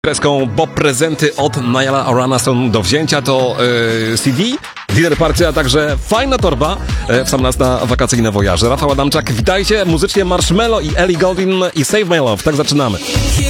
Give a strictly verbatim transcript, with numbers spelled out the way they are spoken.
Kreską, bo prezenty od Nialla Orana są do wzięcia. To yy, C D, dealer party, a także fajna torba yy, w sam nas na wakacyjne wojaże. Rafał Adamczak, witajcie. Muzycznie Marshmello i Ellie Goulding i Save My Love. Tak zaczynamy.